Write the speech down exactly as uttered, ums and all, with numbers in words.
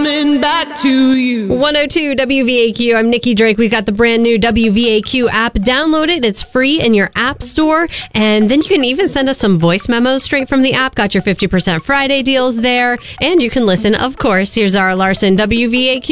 coming back to you. one oh two W V A Q. I'm Nikki Drake. We've got the brand new W V A Q app. Download it. It's free in your app store. And then you can even send us some voice memos straight from the app. Got your fifty percent Friday deals there. And you can listen, of course. Here's Zara Larson, W V A Q.